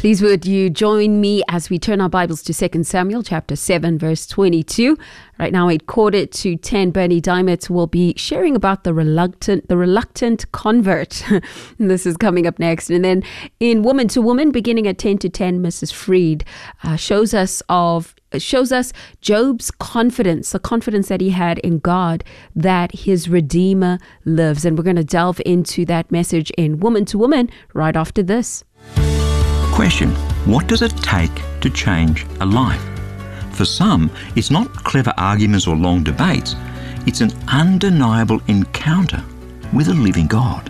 Please would you join me as we turn our Bibles to 2 Samuel chapter 7 verse 22. Right now 8:45 Bernie Diamond will be sharing about the reluctant convert. This is coming up next. And then in Woman to Woman, beginning at 10:10, Mrs. Freed shows us Job's confidence, the confidence that he had in God, that his Redeemer lives. And we're going to delve into that message in Woman to Woman right after this. Question: what does it take to change a life? For some, it's not clever arguments or long debates. It's an undeniable encounter with a living God.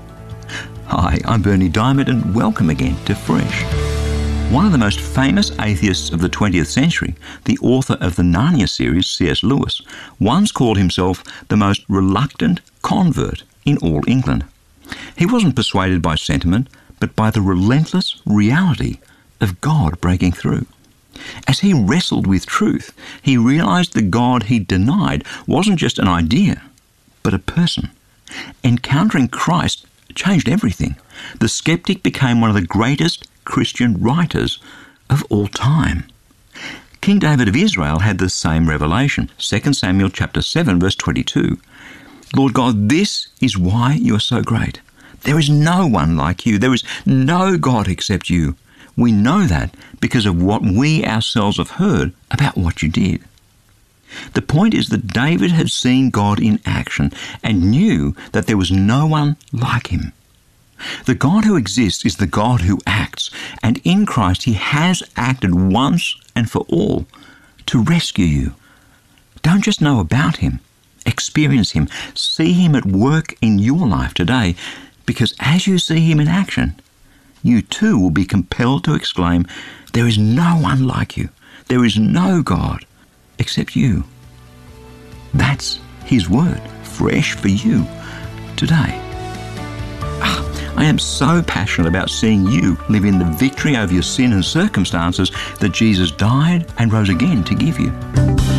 Hi, I'm Bernie Diamond and welcome again to Fresh. One of the most famous atheists of the 20th century, the author of the Narnia series, C.S. Lewis, once called himself the most reluctant convert in all England. He wasn't persuaded by sentiment, but by the relentless reality of God breaking through. As he wrestled with truth, he realized the God he denied wasn't just an idea, but a person. Encountering Christ changed everything. The skeptic became one of the greatest Christian writers of all time. King David of Israel had the same revelation. 2 Samuel chapter 7 verse 22. Lord God, this is why you are so great. There is no one like you. There is no God except you. We know that because of what we ourselves have heard about what you did. The point is that David had seen God in action and knew that there was no one like him. The God who exists is the God who acts, and in Christ he has acted once and for all to rescue you. Don't just know about him, experience him, see him at work in your life today, because as you see him in action, you too will be compelled to exclaim, there is no one like you. There is no God except you. That's his word, fresh for you today. I am so passionate about seeing you live in the victory over your sin and circumstances that Jesus died and rose again to give you.